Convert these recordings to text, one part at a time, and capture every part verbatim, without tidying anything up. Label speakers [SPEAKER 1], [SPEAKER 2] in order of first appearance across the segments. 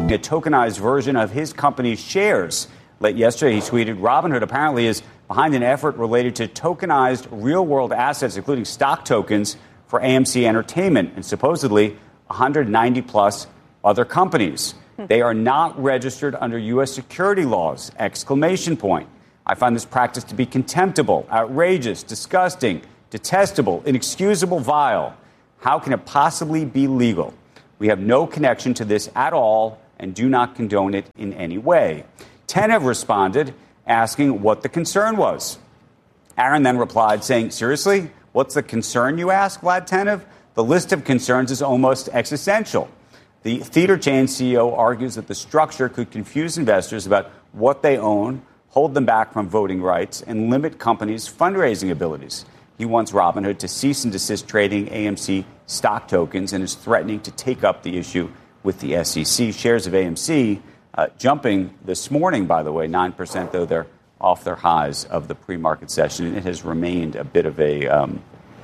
[SPEAKER 1] a tokenized version of his company's shares. Late yesterday, he tweeted, Robinhood apparently is behind an effort related to tokenized real-world assets, including stock tokens for A M C Entertainment and supposedly one hundred ninety plus other companies. They are not registered under U S security laws, exclamation point. I find this practice to be contemptible, outrageous, disgusting, detestable, inexcusable, vile. How can it possibly be legal? We have no connection to this at all and do not condone it in any way. Tenev responded, asking what the concern was. Aaron then replied, saying, seriously, what's the concern, you ask, Vlad Tenev? The list of concerns is almost existential. The theater chain C E O argues that the structure could confuse investors about what they own, hold them back from voting rights, and limit companies' fundraising abilities. He wants Robinhood to cease and desist trading A M C stock tokens and is threatening to take up the issue with the S E C. Shares of A M C uh, jumping this morning, by the way, nine percent, though they're off their highs of the pre-market session. It has remained a bit of a, um,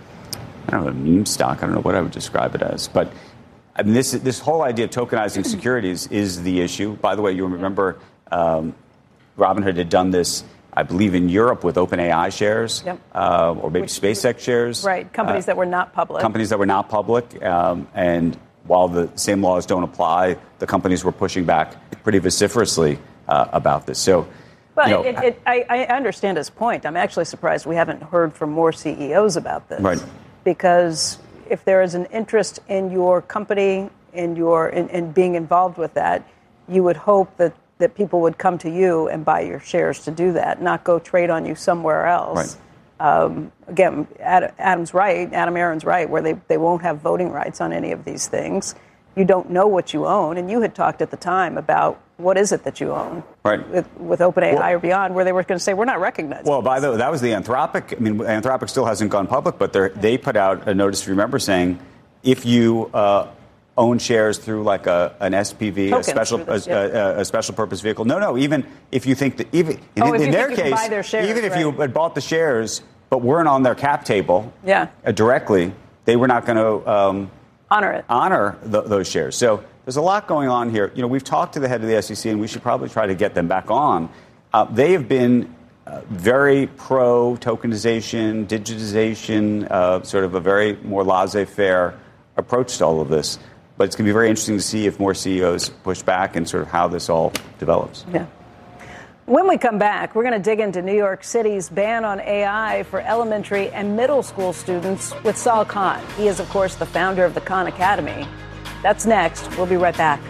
[SPEAKER 1] I don't know, a meme stock. I don't know what I would describe it as. But I mean, this this whole idea of tokenizing securities is the issue. By the way, you remember um, Robinhood had done this, I believe, in Europe with OpenAI shares, yep. uh, or maybe Which, SpaceX shares.
[SPEAKER 2] Right, companies uh, that were not public.
[SPEAKER 1] Companies that were not public. Um, and while the same laws don't apply, the companies were pushing back pretty vociferously uh, about this. So,
[SPEAKER 2] well,
[SPEAKER 1] you know,
[SPEAKER 2] it, it, I, I understand his point. I'm actually surprised we haven't heard from more C E Os about this.
[SPEAKER 1] Right.
[SPEAKER 2] Because if there is an interest in your company, in your in, in being involved with that, you would hope that, that people would come to you and buy your shares to do that, not go trade on you somewhere else. Right. Um, again, Ad, Adam's right, Adam Aaron's right, where they, they won't have voting rights on any of these things. You don't know what you own, and you had talked at the time about what is it that you own,
[SPEAKER 1] right?
[SPEAKER 2] With, with OpenAI
[SPEAKER 1] well,
[SPEAKER 2] or beyond, where they were going to say we're not recognized.
[SPEAKER 1] Well, by the way, that was the Anthropic. I mean, Anthropic still hasn't gone public, but they put out a notice, if you remember, saying if you uh, own shares through like a an S P V, Tokens a special this, yeah. a, a, a special purpose vehicle. No, no. Even if you think that even
[SPEAKER 2] oh,
[SPEAKER 1] in,
[SPEAKER 2] in
[SPEAKER 1] their case,
[SPEAKER 2] their shares,
[SPEAKER 1] even if
[SPEAKER 2] right.
[SPEAKER 1] you had bought the shares but weren't on their cap table,
[SPEAKER 2] yeah.
[SPEAKER 1] uh, directly, they were not going to um,
[SPEAKER 2] honor it,
[SPEAKER 1] honor the, those shares. So there's a lot going on here. You know, we've talked to the head of the S E C, and we should probably try to get them back on. Uh, they have been uh, very pro tokenization, digitization, uh, sort of a very more laissez-faire approach to all of this. But it's going to be very interesting to see if more C E Os push back and sort of how this all develops.
[SPEAKER 2] Yeah. When we come back, we're going to dig into New York City's ban on A I for elementary and middle school students with Sal Khan. He is, of course, the founder of the Khan Academy. That's next. We'll be right back.